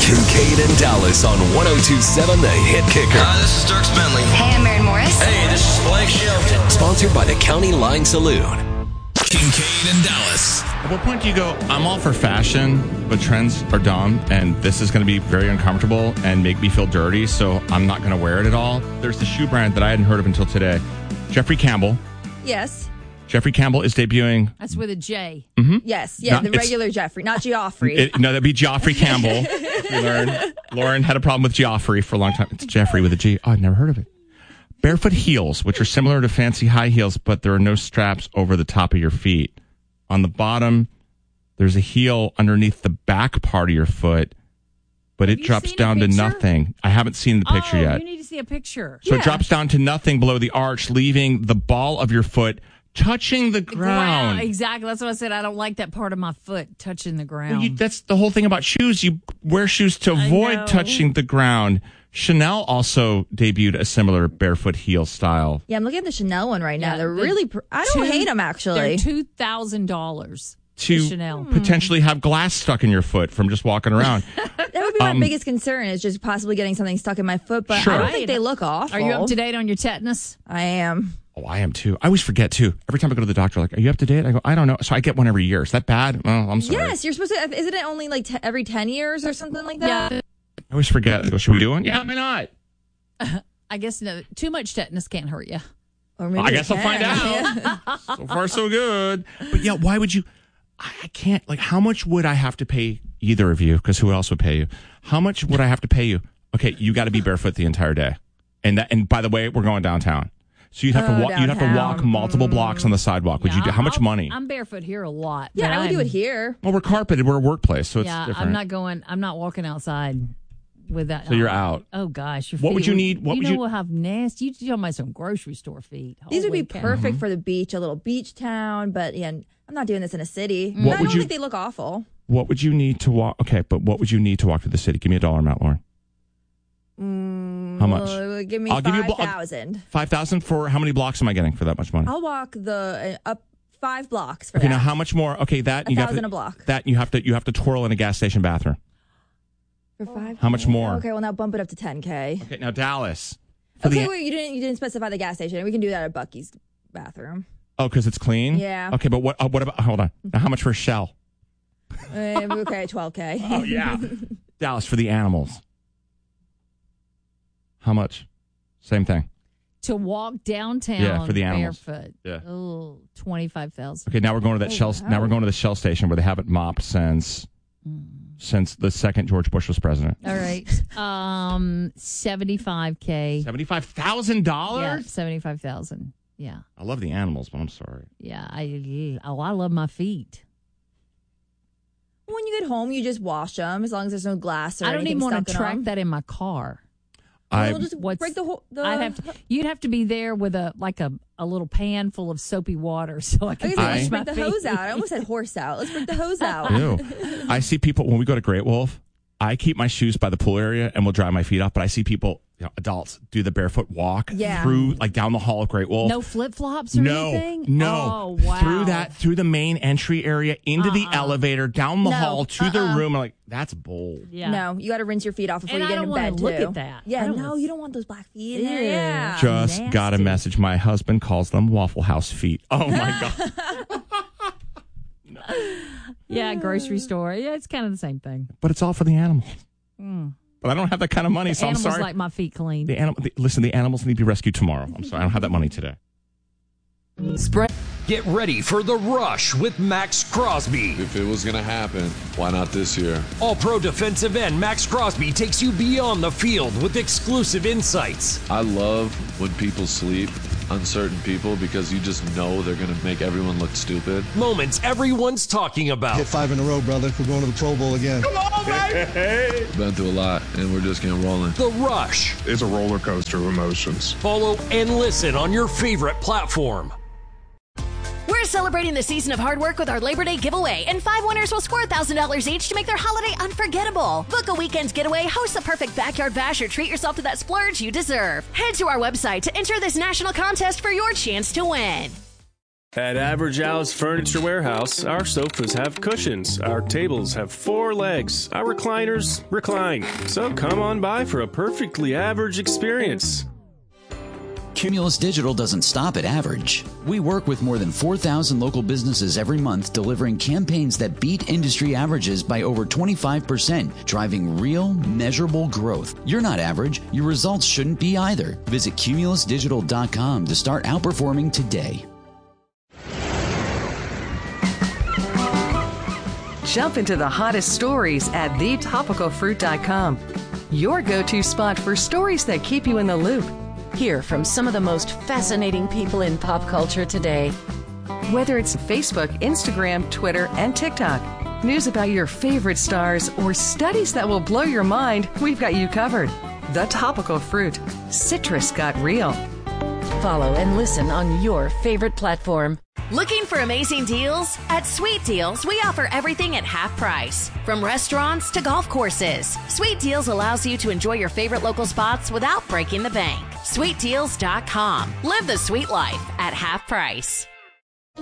Kincaid and Dallas on 102.7 The Hit Kicker. Hi, this is Dirk Bentley. Hey, I'm Maren Morris. Hey, this is Blake Shelton. Sponsored by the County Line Saloon. Kincaid and Dallas. At what point do you go, I'm all for fashion, but trends are dumb, and this is going to be very uncomfortable and make me feel dirty, so I'm not going to wear it at all? There's the shoe brand that I hadn't heard of until today. Jeffrey Campbell. Yes. Jeffrey Campbell is debuting. That's with a J. Yes. Yeah, No, the regular Jeffrey, not Geoffrey. No, that'd be Geoffrey Campbell. Lauren had a problem with Geoffrey for a long time. It's Jeffrey with a G. Oh, I'd never heard of it. Barefoot heels, which are similar to fancy high heels, but there are no straps over the top of your feet. On the bottom, there's a heel underneath the back part of your foot, but it drops down to nothing. I haven't seen the picture yet. You need to see a picture. So it drops down to nothing below the arch, leaving the ball of your foot touching the ground. Exactly. That's what I said. I don't like that part of my foot touching the ground. Well, that's the whole thing about shoes. You wear shoes to avoid touching the ground. Chanel also debuted a similar barefoot heel style. Yeah, I'm looking at the Chanel one right now. Yeah, They're really, I don't hate them, actually. They're $2,000 to Chanel. potentially have glass stuck in your foot from just walking around. That would be my biggest concern, is just possibly getting something stuck in my foot, but Sure. I don't think they look awful. Are you up to date on your tetanus? I am. Oh, I am too. I always forget too. Every time I go to the doctor, like, are you up to date? I go, I don't know. So I get one every year. Is that bad? Oh, I'm sorry. Yes, you're supposed to. Isn't it only like every 10 years or something like that? Yeah. I always forget. I go, should we do one? Yeah, why not? I guess no, too much tetanus can't hurt you. Or maybe I guess I'll find out. So far, so good. But yeah, why would you? I can't. Like, how much would I have to pay either of you? Because who else would pay you? How much would I have to pay you? Okay, you got to be barefoot the entire day. And by the way, we're going downtown. So you'd have to walk. You'd have to walk multiple blocks on the sidewalk. Would you do? How much money? I'm barefoot here a lot. Yeah, but I would do it here. Well, we're carpeted. We're a workplace, so it's different. I'm not walking outside with that. So you're out. Oh gosh, your What feet would you need? What you would know you? We'll have nasty. You talking about some grocery store feet? These would be Holy cow. perfect for the beach, a little beach town. But yeah, I'm not doing this in a city. What I would don't you- think they look awful. What would you need to walk? Okay, but what would you need to walk to the city? Give me a dollar amount, Lauren. How much? Give me I'll give you 5,000. 5,000 for how many blocks am I getting for that much money? I'll walk the up 5 blocks for Okay, that. now how much more? Okay, that you have 1,000 to, a block. That you have to twirl in a gas station bathroom. For 5. How much more? Okay, well now bump it up to 10K. Okay, now Dallas. For Okay, the- wait, you didn't specify the gas station. We can do that at Bucky's bathroom. Oh, because it's clean. Yeah. Okay, but what about? Hold on. Now, how much for a shell? Okay, 12K. Oh yeah, Dallas for the animals. How much? Same thing. to walk downtown. Yeah, for the animals. Barefoot. Yeah. Oh, 25,000. Okay, now we're going to that Shell. wow. Now we're going to the Shell station where they haven't mopped since the second George Bush was president. All right. $75K. $75,000. Yeah, 75,000. Yeah. I love the animals, but I'm sorry. Yeah. I love my feet. When you get home, you just wash them as long as there's no glass or I don't anything even want stuck to in track them. that in my car. We'll just What's- break the whole. I'd have to. You'd have to be there with a little pan full of soapy water so I can Okay, so wash let's my break the feet. hose out. I almost said horse out. Let's break the hose out. Ew. I see people when we go to Great Wolf. I keep my shoes by the pool area and we'll dry my feet off. But I see people, adults, do the barefoot walk Yeah. through, like down the hall of Great Wolf. No flip flops or anything. No, Oh wow. through the main entry area, into the elevator, down the No. hall to the room. I'm like, that's bold. Yeah. No, you got to rinse your feet off before And you I get don't in wanna bed too. look at that. I Yeah, don't no, wanna- you don't want those black feet in there. Ew. Yeah. Just got a nasty. message. My husband calls them Waffle House feet. Oh my god! Yeah, grocery store. Yeah, it's kind of the same thing. But it's all for the animals. But I don't have that kind of money, so I'm Animals sorry. like my feet clean. The animals need to be rescued tomorrow. I'm sorry, I don't have that money today. Spread. Get ready for The Rush with Max Crosby. If it was going to happen, why not this year? All-pro defensive end Max Crosby takes you beyond the field with exclusive insights. I love when people sleep, uncertain people, because you just know they're going to make everyone look stupid. Moments everyone's talking about. Hit 5 in a row, brother. We're going to the Pro Bowl again. Been through a lot, and we're just getting rolling. The Rush. It's a roller coaster of emotions. Follow and listen on your favorite platform. We're celebrating the season of hard work with our Labor Day giveaway, and 5 winners will score $1,000 each to make their holiday unforgettable. Book a weekend getaway, host the perfect backyard bash, or treat yourself to that splurge you deserve. Head to our website to enter this national contest for your chance to win. At Average Al's Furniture Warehouse, our sofas have cushions, our tables have 4 legs, our recliners recline. So come on by for a perfectly average experience. Cumulus Digital doesn't stop at average. We work with more than 4,000 local businesses every month, delivering campaigns that beat industry averages by over 25%, driving real, measurable growth. You're not average. Your results shouldn't be either. Visit cumulusdigital.com to start outperforming today. Jump into the hottest stories at thetopicalfruit.com. Your go-to spot for stories that keep you in the loop. Hear from some of the most fascinating people in pop culture today. Whether it's Facebook, Instagram, Twitter, and TikTok, news about your favorite stars, or studies that will blow your mind, we've got you covered. The Topical Fruit. Citrus got real. Follow and listen on your favorite platform. Looking for amazing deals? At Sweet Deals, we offer everything at half price. From restaurants to golf courses, Sweet Deals allows you to enjoy your favorite local spots without breaking the bank. SweetDeals.com. Live the sweet life at half price.